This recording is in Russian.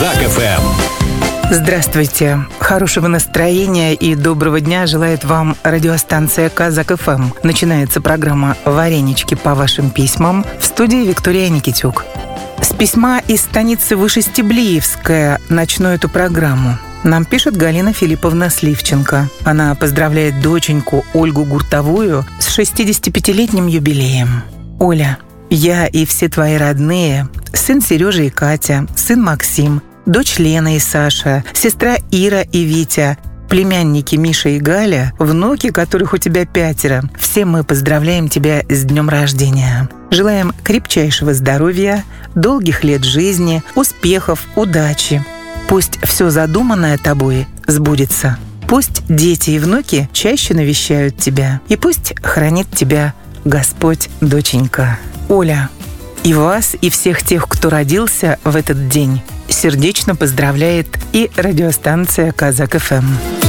Казак-ФМ. Здравствуйте. Хорошего настроения и доброго дня желает вам радиостанция Казак-ФМ. Начинается программа «Варенички по вашим письмам». В студии Виктория Никитюк. С письма из станицы Вышестеблиевская начну эту программу. Нам пишет Галина Филипповна Сливченко. Она поздравляет доченьку Ольгу Гуртовую с 65-летним юбилеем. Оля, я и все твои родные, сын Сережа и Катя, сын Максим, дочь Лена и Саша, сестра Ира и Витя, племянники Миша и Галя, внуки, которых у тебя 5. Все мы поздравляем тебя с днем рождения. Желаем крепчайшего здоровья, долгих лет жизни, успехов, удачи. Пусть все задуманное тобой сбудется. Пусть дети и внуки чаще навещают тебя. И пусть хранит тебя Господь, доченька. Оля, и вас, и всех тех, кто родился в этот день, сердечно поздравляет и радиостанция Казак-ФМ.